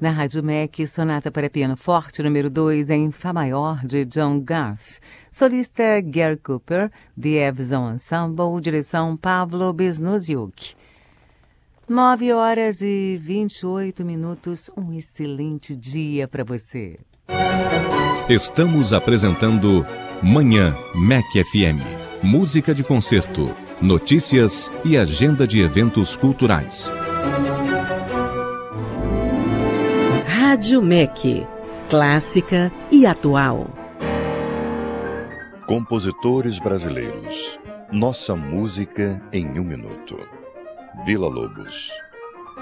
Na Rádio MEC, Sonata para Piano Forte, número 2, em Fá maior, de John Garth. Solista Gary Cooper, The Evson Ensemble, direção Pavlo Besnoziuk. 9h28. Um excelente dia para você. Estamos apresentando Manhã MEC FM. Música de concerto, notícias e agenda de eventos culturais. Rádio MEC, clássica e atual. Compositores brasileiros. Nossa música em 1 minuto. Villa Lobos.